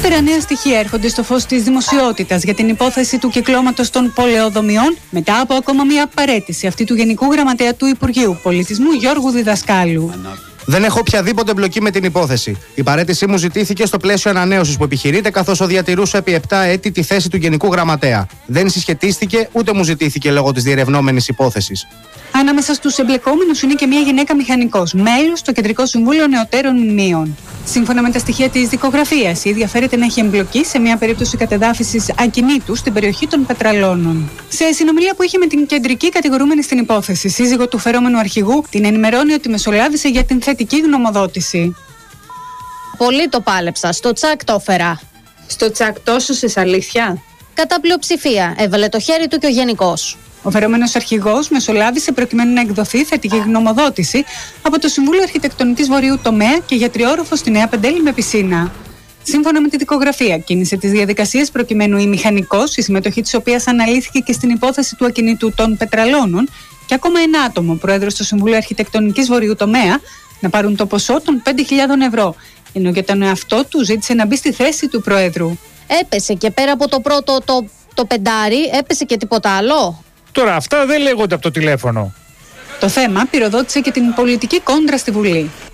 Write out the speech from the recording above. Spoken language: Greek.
Περισσότερα νέα στοιχεία έρχονται στο φως της δημοσιότητας για την υπόθεση του κυκλώματος των πολεοδομιών μετά από ακόμα μια παραίτηση, αυτή του Γενικού Γραμματέα του Υπουργείου Πολιτισμού Γιώργου Διδασκάλου. Δεν έχω οποιαδήποτε εμπλοκή με την υπόθεση. Η παραίτησή μου ζητήθηκε στο πλαίσιο ανανέωσης που επιχειρείται, καθώς διατηρούσα επί 7 έτη τη θέση του Γενικού Γραμματέα. Δεν συσχετίστηκε ούτε μου ζητήθηκε λόγω της διερευνόμενης υπόθεσης. Ανάμεσα στους εμπλεκόμενους είναι και μια γυναίκα μηχανικός, μέλος στο Κεντρικό Συμβούλιο Νεωτέρων Μνημείων. Σύμφωνα με τα στοιχεία της δικογραφίας, η ίδια φέρεται να έχει εμπλοκή σε μια περίπτωση κατεδάφισης ακινήτου στην περιοχή των Πετραλώνων. Σε συνομιλία που είχε με την κεντρική κατηγορούμενη στην υπόθεση, σύζυγο του φερόμενου αρχηγού, την ενημερώνει ότι μεσολάβησε για την θετική γνωμοδότηση. Πολύ το πάλεψα. Στο τσακ το έφερα. Στο τσακ τόσο σε αλήθεια? Κατά πλειοψηφία. Έβαλε το χέρι του και ο γενικός. Ο φερόμενος αρχηγός μεσολάβησε προκειμένου να εκδοθεί θετική γνωμοδότηση από το Συμβούλιο Αρχιτεκτονικής Βορείου Τομέα και για τριόροφο στη Νέα Πεντέλη με πισίνα. Σύμφωνα με τη δικογραφία, κίνησε τις διαδικασίες προκειμένου η μηχανικός, η συμμετοχή της οποίας αναλύθηκε και στην υπόθεση του ακινήτου των Πετραλώνων, και ακόμα ένα άτομο, πρόεδρος του Συμβουλίου Αρχιτεκτονικής Βορείου Τομέα, να πάρουν το ποσό των 5.000 ευρώ, ενώ για τον εαυτό του ζήτησε να μπει στη θέση του Προέδρου. Έπεσε και πέρα από το πρώτο, το πεντάρι, έπεσε και τίποτα άλλο? Τώρα αυτά δεν λέγονται από το τηλέφωνο. Το θέμα πυροδότησε και την πολιτική κόντρα στη Βουλή.